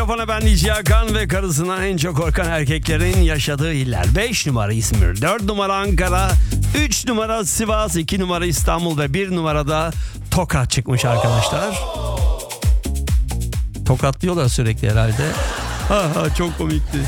mikrofona ben DJ Hakan ve karısından en çok korkan erkeklerin yaşadığı iller. 5 numara İzmir, 4 numara Ankara, 3 numara Sivas, 2 numara İstanbul ve 1 numarada Tokat çıkmış arkadaşlar. Tokatlıyorlar sürekli herhalde. Çok komikti.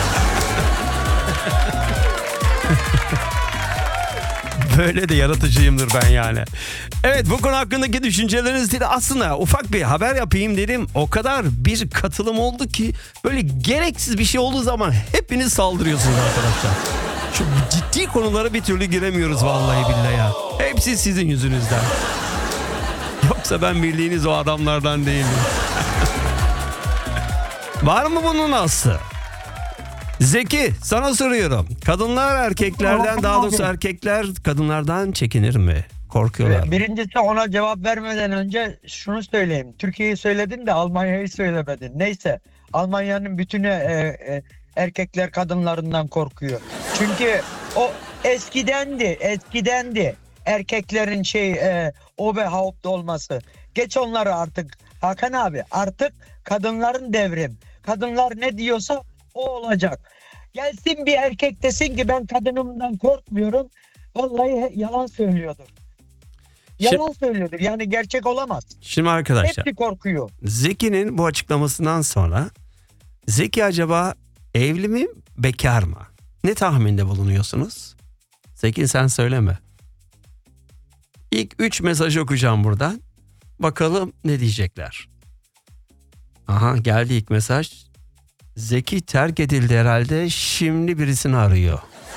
Böyle de yaratıcıyımdır ben yani. Evet, bu konu hakkındaki düşünceleriniz değil. Aslında ufak bir haber yapayım dedim. O kadar bir katılım oldu ki böyle gereksiz bir şey olduğu zaman hepiniz saldırıyorsunuz arkadaşlar. Şu ciddi konulara bir türlü giremiyoruz vallahi billahi ya. Hepsi sizin yüzünüzden. Yoksa ben bildiğiniz o adamlardan değilim. Var mı bunun aslı? Zeki, sana soruyorum. Kadınlar erkeklerden, daha doğrusu erkekler kadınlardan çekinir mi? Korkuyorlar. Birincisi, ona cevap vermeden önce şunu söyleyeyim. Türkiye'yi söyledin de Almanya'yı söylemedin. Neyse, Almanya'nın bütün erkekler kadınlarından korkuyor. Çünkü o eskidendi. Erkeklerin Oberhaupt olması. Geç onları artık Hakan abi. Artık kadınların devrim. Kadınlar ne diyorsa o olacak. Gelsin bir erkek desin ki ben kadınımdan korkmuyorum. Vallahi yalan söylüyordur. Yalan söylüyordur. Yani gerçek olamaz. Şimdi arkadaşlar. Hepsi korkuyor. Zeki'nin bu açıklamasından sonra Zeki acaba evli mi, bekar mı? Ne tahminde bulunuyorsunuz? Zeki, sen söyleme. İlk 3 mesajı okuyacağım buradan. Bakalım ne diyecekler. Aha, geldi ilk mesaj. Zeki terk edildi herhalde, şimdi birisini arıyor.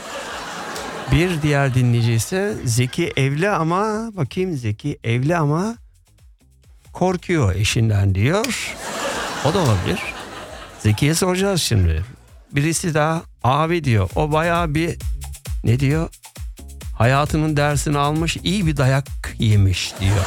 Bir diğer dinleyici ise Zeki evli ama, bakayım, Zeki evli ama korkuyor eşinden diyor. O da olabilir. Zeki'ye soracağız şimdi. Birisi daha abi diyor. O bayağı bir, ne diyor? Hayatının dersini almış, iyi bir dayak yemiş diyor.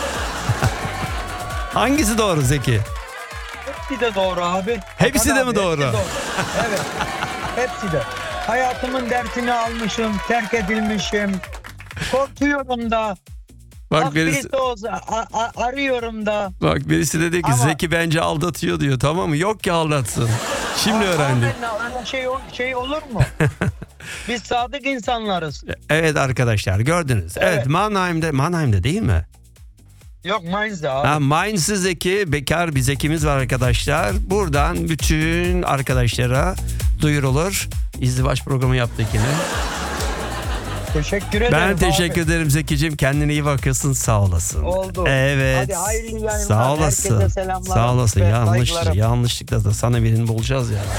Hangisi doğru Zeki? Hepsi de doğru abi. Hepsi de mi doğru? Hepsi doğru. Evet. Hepsi de. Hayatımın dersini almışım, terk edilmişim. Korkuyorum da. Bak birisi olsa arıyorum da. Bak birisi dedi ki Zeki bence aldatıyor diyor, tamam mı? Yok ki aldatsın. Şimdi öğrendim. Şey olur mu? Biz sadık insanlarız. Evet arkadaşlar, gördünüz. Evet, Mannheim'de değil mi? Yok, Mainz'de abi. Mainz'de Zeki, bekar bir Zeki'miz var arkadaşlar. Buradan bütün arkadaşlara duyurulur. İzdivaç programı yaptık yine. Teşekkür ederim. Ben teşekkür ederim Zeki'cim. Kendine iyi bakıyorsun. Sağ olasın. Oldu. Evet. Hadi hayırlı yayınlar. Sağ olasın. Herkese selamlar. Sağ olasın. Yanlışlıkla da sana birini bulacağız ya.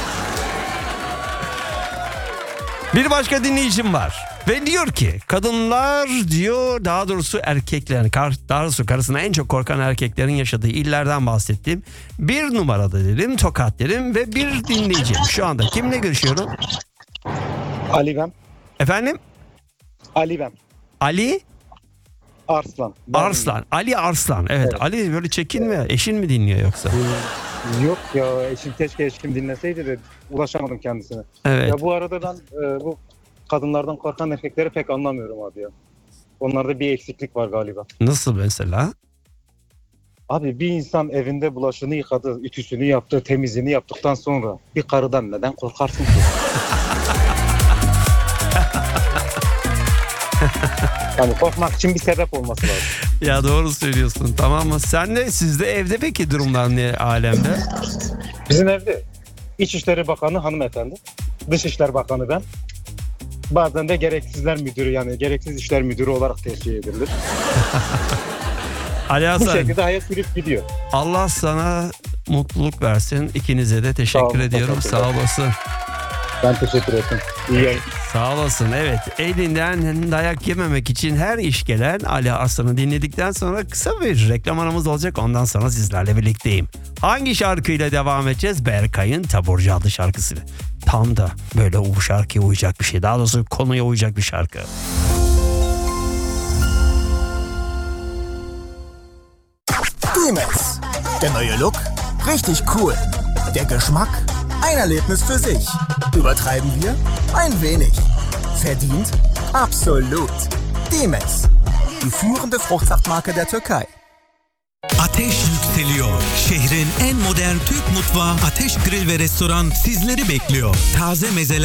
Bir başka dinleyicim var. Ve diyor ki kadınlar diyor, daha doğrusu erkeklerin, daha doğrusu karısına en çok korkan erkeklerin yaşadığı illerden bahsettim. 1 numarada dedim Tokat dedim ve bir dinleyicim. Şu anda kimle görüşüyorum? Ali ben. Efendim? Ali ben. Ali? Arslan. Arslan. Ali Arslan. Evet. Ali böyle çekinme. Eşin mi dinliyor yoksa? Yok ya, keşke eşim dinleseydi de ulaşamadım kendisine. Evet. Ya bu arada ben bu kadınlardan korkan erkekleri pek anlamıyorum abi ya. Onlarda bir eksiklik var galiba. Nasıl mesela? Abi bir insan evinde bulaşığını yıkadı, ütüsünü yaptı, temizliğini yaptıktan sonra bir karıdan neden korkarsın ki? Yani korkmak için bir sebep olması lazım. Ya doğru söylüyorsun, tamam mı? Sizde evde peki durumlar ne alemde? Bizim evde İçişleri Bakanı hanımefendi, Dışişleri Bakanı ben. Bazen de gereksizler müdürü, yani gereksiz işler müdürü olarak tercih edilir. Ali Hasan, bu şekilde hayat sürüp gidiyor. Allah sana mutluluk versin. İkinize de teşekkür ediyorum. Sağ olasın. Ben teşekkür ederim. İyi yayın. Sağ olasın. Evet, elinden dayak yememek için her iş gelen Ali Arslan'ı dinledikten sonra kısa bir reklam aramız olacak. Ondan sonra sizlerle birlikteyim. Hangi şarkıyla devam edeceğiz? Berkay'ın Taburcu adlı şarkısıyla. Tam da böyle bu şarkıya uyacak bir şey. Daha doğrusu konuya uyacak bir şarkı. D-Max. Der neue Look? Richtig cool. Der Geschmack? Ein Erlebnis für sich. Übertreiben wir? Ein wenig. Verdient? Absolut. D-Max. Die führende Fruchtsaftmarke der Türkei. Ateş yükseliyor. Şehrin en modern Türk mutfağı Ateş Grill ve Restoran sizleri bekliyor. Taze mezeler